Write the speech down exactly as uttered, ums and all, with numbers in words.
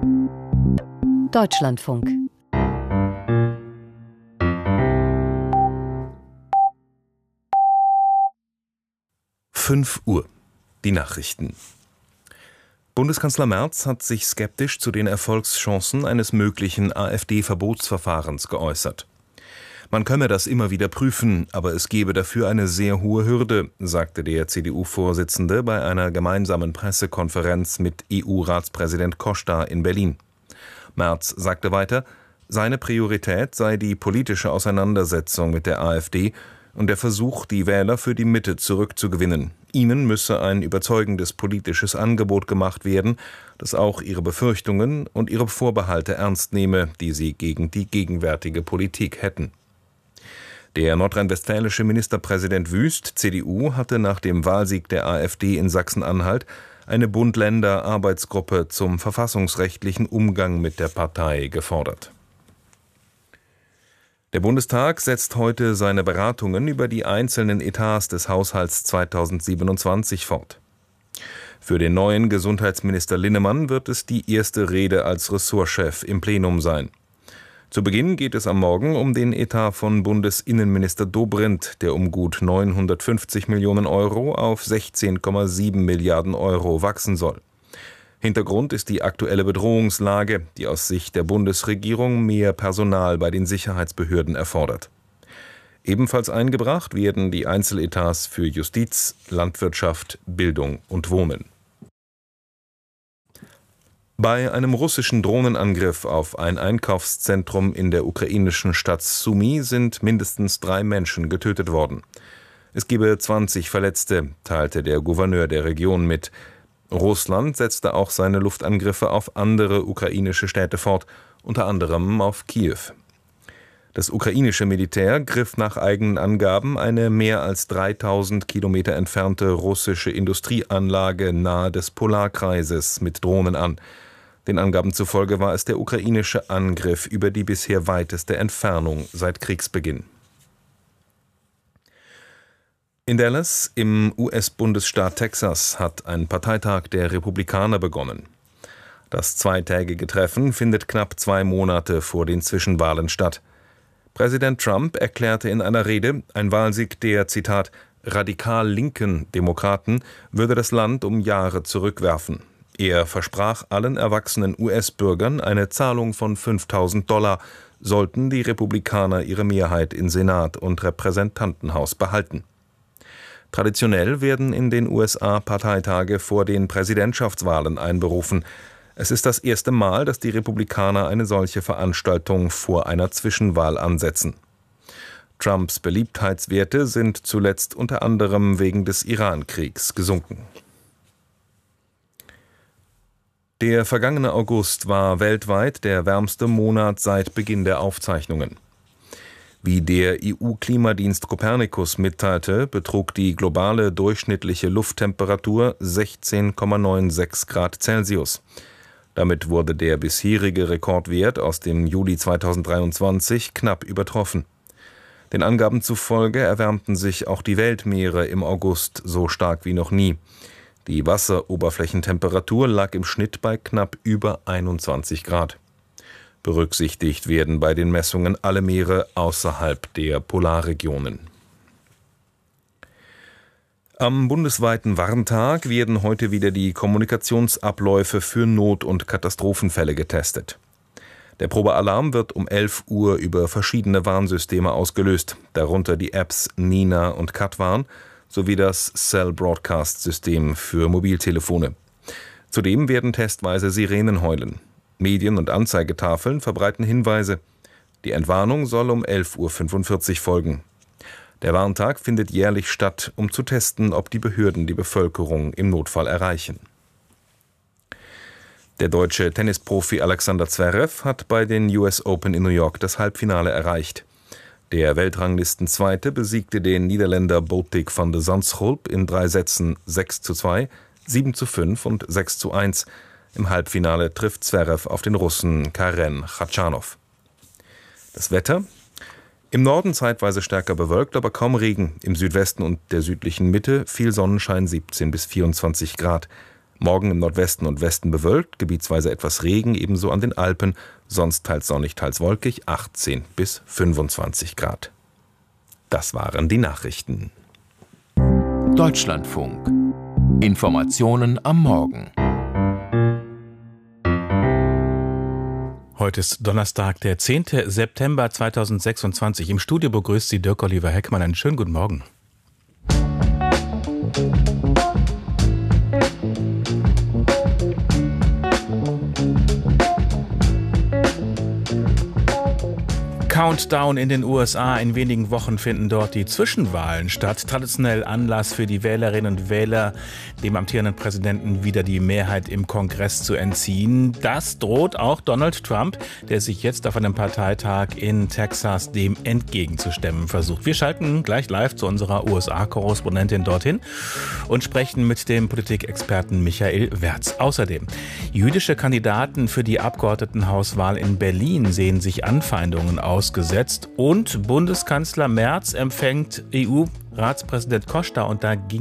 Deutschlandfunk. fünf Uhr. Die Nachrichten. Bundeskanzler Merz hat sich skeptisch zu den Erfolgschancen eines möglichen AfD-Verbotsverfahrens geäußert. Man könne das immer wieder prüfen, aber es gebe dafür eine sehr hohe Hürde, sagte der C D U-Vorsitzende bei einer gemeinsamen Pressekonferenz mit E U-Ratspräsident Costa in Berlin. Merz sagte weiter, seine Priorität sei die politische Auseinandersetzung mit der AfD und der Versuch, die Wähler für die Mitte zurückzugewinnen. Ihnen müsse ein überzeugendes politisches Angebot gemacht werden, das auch ihre Befürchtungen und ihre Vorbehalte ernst nehme, die sie gegen die gegenwärtige Politik hätten. Der nordrhein-westfälische Ministerpräsident Wüst, C D U, hatte nach dem Wahlsieg der AfD in Sachsen-Anhalt eine Bund-Länder-Arbeitsgruppe zum verfassungsrechtlichen Umgang mit der Partei gefordert. Der Bundestag setzt heute seine Beratungen über die einzelnen Etats des Haushalts zweitausendsiebenundzwanzig fort. Für den neuen Gesundheitsminister Linnemann wird es die erste Rede als Ressortchef im Plenum sein. Zu Beginn geht es am Morgen um den Etat von Bundesinnenminister Dobrindt, der um gut neunhundertfünfzig Millionen Euro auf sechzehn Komma sieben Milliarden Euro wachsen soll. Hintergrund ist die aktuelle Bedrohungslage, die aus Sicht der Bundesregierung mehr Personal bei den Sicherheitsbehörden erfordert. Ebenfalls eingebracht werden die Einzeletats für Justiz, Landwirtschaft, Bildung und Wohnen. Bei einem russischen Drohnenangriff auf ein Einkaufszentrum in der ukrainischen Stadt Sumy sind mindestens drei Menschen getötet worden. Es gebe zwanzig Verletzte, teilte der Gouverneur der Region mit. Russland setzte auch seine Luftangriffe auf andere ukrainische Städte fort, unter anderem auf Kiew. Das ukrainische Militär griff nach eigenen Angaben eine mehr als dreitausend Kilometer entfernte russische Industrieanlage nahe des Polarkreises mit Drohnen an. Den Angaben zufolge war es der ukrainische Angriff über die bisher weiteste Entfernung seit Kriegsbeginn. In Dallas, im U S-Bundesstaat Texas, hat ein Parteitag der Republikaner begonnen. Das zweitägige Treffen findet knapp zwei Monate vor den Zwischenwahlen statt. Präsident Trump erklärte in einer Rede, ein Wahlsieg der, Zitat, radikal linken Demokraten würde das Land um Jahre zurückwerfen. Er versprach allen erwachsenen U S-Bürgern eine Zahlung von fünftausend Dollar, sollten die Republikaner ihre Mehrheit in Senat und Repräsentantenhaus behalten. Traditionell werden in den U S A Parteitage vor den Präsidentschaftswahlen einberufen. Es ist das erste Mal, dass die Republikaner eine solche Veranstaltung vor einer Zwischenwahl ansetzen. Trumps Beliebtheitswerte sind zuletzt unter anderem wegen des Iran-Kriegs gesunken. Der vergangene August war weltweit der wärmste Monat seit Beginn der Aufzeichnungen. Wie der E U-Klimadienst Copernicus mitteilte, betrug die globale durchschnittliche Lufttemperatur sechzehn Komma sechsundneunzig Grad Celsius. Damit wurde der bisherige Rekordwert aus dem Juli zweitausenddreiundzwanzig knapp übertroffen. Den Angaben zufolge erwärmten sich auch die Weltmeere im August so stark wie noch nie. Die Wasseroberflächentemperatur lag im Schnitt bei knapp über einundzwanzig Grad. Berücksichtigt werden bei den Messungen alle Meere außerhalb der Polarregionen. Am bundesweiten Warntag werden heute wieder die Kommunikationsabläufe für Not- und Katastrophenfälle getestet. Der Probealarm wird um elf Uhr über verschiedene Warnsysteme ausgelöst, darunter die Apps Nina und Katwarn sowie das Cell Broadcast System für Mobiltelefone. Zudem werden testweise Sirenen heulen. Medien- und Anzeigetafeln verbreiten Hinweise. Die Entwarnung soll um elf Uhr fünfundvierzig folgen. Der Warntag findet jährlich statt, um zu testen, ob die Behörden die Bevölkerung im Notfall erreichen. Der deutsche Tennisprofi Alexander Zverev hat bei den U S Open in New York das Halbfinale erreicht. Der Weltranglistenzweite besiegte den Niederländer Botic van de Zandschulp in drei Sätzen sechs zu zwei, sieben zu fünf und sechs zu eins. Im Halbfinale trifft Zverev auf den Russen Karen Khachanov. Das Wetter: Im Norden zeitweise stärker bewölkt, aber kaum Regen. Im Südwesten und der südlichen Mitte viel Sonnenschein, siebzehn bis vierundzwanzig Grad. Morgen im Nordwesten und Westen bewölkt, gebietsweise etwas Regen, ebenso an den Alpen, sonst teils sonnig, teils wolkig, achtzehn bis fünfundzwanzig Grad. Das waren die Nachrichten. Deutschlandfunk. Informationen am Morgen. Heute ist Donnerstag, der zehnte September zweitausendsechsundzwanzig. Im Studio begrüßt Sie Dirk-Oliver Heckmann. Einen schönen guten Morgen. Countdown in den U S A. In wenigen Wochen finden dort die Zwischenwahlen statt. Traditionell Anlass für die Wählerinnen und Wähler, dem amtierenden Präsidenten wieder die Mehrheit im Kongress zu entziehen. Das droht auch Donald Trump, der sich jetzt auf einem Parteitag in Texas dem entgegenzustemmen versucht. Wir schalten gleich live zu unserer U S A-Korrespondentin dorthin und sprechen mit dem Politikexperten Michael Wertz. Außerdem, jüdische Kandidaten für die Abgeordnetenhauswahl in Berlin sehen sich Anfeindungen aus. Gesetzt und Bundeskanzler Merz empfängt E U-Ratspräsident Costa und da ging